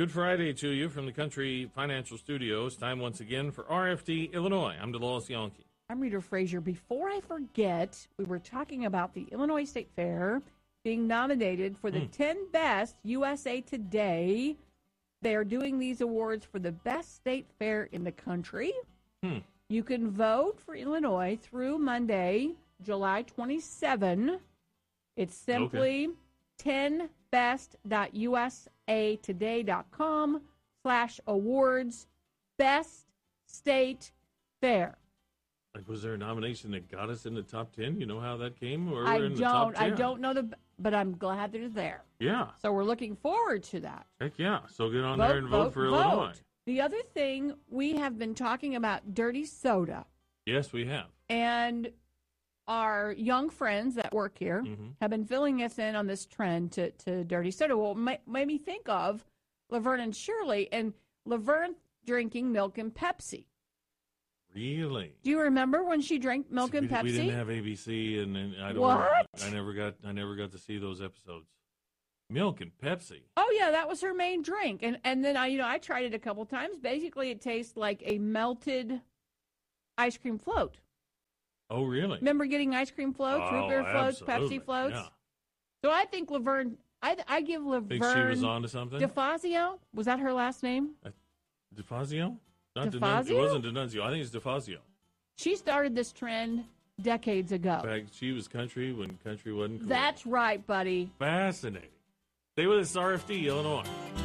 Good Friday to you from the Country Financial Studios. Time once again for RFD Illinois. I'm DeLawes Yankee. I'm Rita Frazier. Before I forget, we were talking about the Illinois State Fair being nominated for the 10 Best USA Today. They are doing these awards for the best state fair in the country. You can vote for Illinois through Monday, July 27. It's simply 10best.usatoday.com/awards best state fair. Like, was there a nomination that got us in the top 10? You know how that came? Or I we're in the top 10? don't know but I'm glad they're there. Yeah. So we're looking forward to that. Heck yeah. So get on there and vote for Illinois. The other thing, we have been talking about dirty soda. Yes, we have. And our young friends that work here have been filling us in on this trend to dirty soda. Well, it made me think of Laverne and Shirley, and Laverne drinking milk and Pepsi. Really? Do you remember when she drank milk and Pepsi? We didn't have ABC, and I don't. What? I never got to see those episodes. Milk and Pepsi. Oh yeah, that was her main drink, and then I tried it a couple times. Basically, it tastes like a melted ice cream float. Oh really? Remember getting ice cream floats, root beer floats, absolutely. Pepsi floats? Yeah. So I think Laverne. I give Laverne. Think she was onto something? DeFazio? Was that her last name? DeFazio? Not DeFazio? It wasn't D'Annunzio. I think it's DeFazio. She started this trend decades ago. In fact, she was country when country wasn't cool. That's right, buddy. Fascinating. Stay with us, RFD, Illinois.